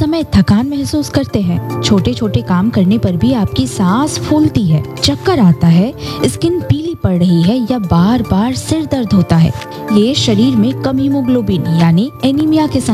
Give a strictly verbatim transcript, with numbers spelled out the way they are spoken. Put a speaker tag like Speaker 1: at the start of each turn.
Speaker 1: समय थकान महसूस करते हैं। छोटे छोटे काम करने पर भी आपकी सांस फूलती है, चक्कर आता है, स्किन पीली पड़ रही है या बार बार सिर दर्द होता है। ये शरीर में कम हीमोग्लोबिन यानी एनीमिया के